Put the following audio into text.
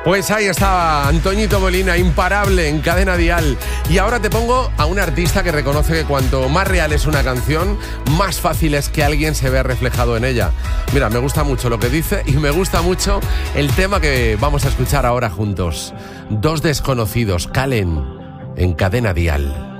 Pues ahí estaba Antoñito Molina, imparable en Cadena Dial. Y ahora te pongo a un artista que reconoce que cuanto más real es una canción, más fácil es que alguien se vea reflejado en ella. Mira, me gusta mucho lo que dice y me gusta mucho el tema que vamos a escuchar ahora juntos. Dos desconocidos, Calen, en Cadena Dial.